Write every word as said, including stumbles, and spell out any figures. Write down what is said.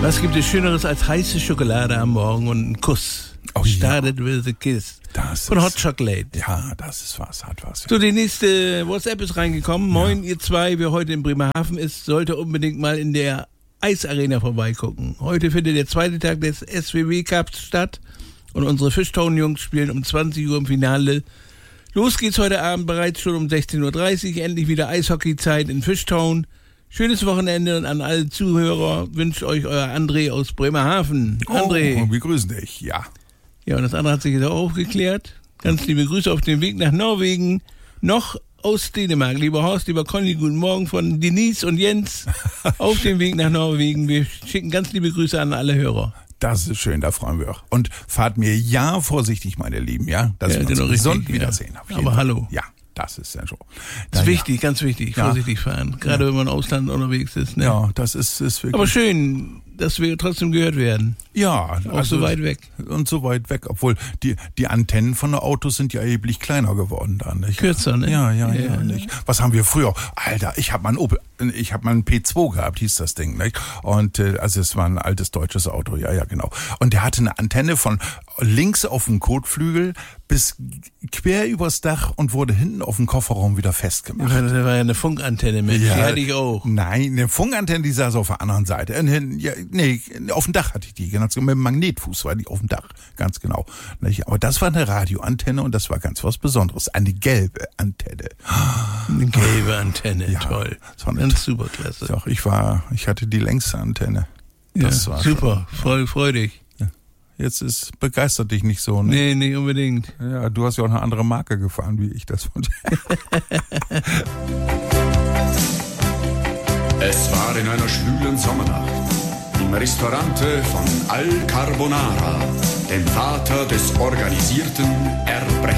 Was gibt es Schöneres als heiße Schokolade am Morgen und einen Kuss? Oh, Started ja. with a kiss. Das Von ist, Hot Chocolate. Ja, das ist was, hat was. Ja. So, die nächste WhatsApp ist reingekommen. Ja. Moin, ihr zwei, wer heute in Bremerhaven ist, sollte unbedingt mal in der Eisarena vorbeigucken. Heute findet der zweite Tag des S W W Cups statt und unsere Fishtown-Jungs spielen um zwanzig Uhr im Finale. Los geht's heute Abend bereits schon um sechzehn Uhr dreißig, endlich wieder Eishockeyzeit in Fishtown. Schönes Wochenende und an alle Zuhörer wünscht euch euer André aus Bremerhaven. André. Oh, wir grüßen dich, ja. Ja, und das andere hat sich jetzt auch aufgeklärt. Ganz liebe Grüße auf dem Weg nach Norwegen. Noch aus Dänemark. Lieber Horst, lieber Conny, guten Morgen von Denise und Jens auf dem Weg nach Norwegen. Wir schicken ganz liebe Grüße an alle Hörer. Das ist schön, da freuen wir auch. Und fahrt mir ja vorsichtig, meine Lieben, ja? Dass ja, wir uns genau, gesund richtig, wiedersehen. Ja. Aber hallo. Ja, das ist ja so. Das ist ja, wichtig, ganz wichtig. Ja. Vorsichtig fahren. Gerade ja. wenn man im Ausland unterwegs ist. Ne? Ja, das ist, ist wirklich... Aber schön, dass wir trotzdem gehört werden. Ja. Auch also, so weit weg. Und so weit weg. Obwohl, die, die Antennen von den Autos sind ja erheblich kleiner geworden dann, nicht? Kürzer, ne? Ja, ja, ja. ja, ja. Nicht? Was haben wir früher? Alter, ich habe mal ein Opel, ich habe mal ein P zwei gehabt, hieß das Ding, nicht? Und, äh, also es war ein altes deutsches Auto, ja, ja, genau. Und der hatte eine Antenne von links auf dem Kotflügel bis quer übers Dach und wurde hinten auf dem Kofferraum wieder festgemacht. Das war ja eine Funkantenne, Mensch. Ja, Die hatte ich auch. Nein, eine Funkantenne, die saß auf der anderen Seite. Ja, nee, auf dem Dach hatte ich die. Ganz genau, mit dem Magnetfuß war die auf dem Dach. Ganz genau. Aber das war eine Radioantenne und das war ganz was Besonderes. Eine gelbe Antenne. Eine gelbe Antenne, ja, toll. Das war ganz super klasse. Doch, ich war, ich hatte die längste Antenne. Das ja, war super, freu, freu dich. Jetzt ist, begeistert dich nicht so, ne? Nee, nicht unbedingt. Ja, du hast ja auch eine andere Marke gefahren, wie ich das. Es war in einer schwülen Sommernacht im Ristorante von Al Carbonara, dem Vater des organisierten Erbrechens.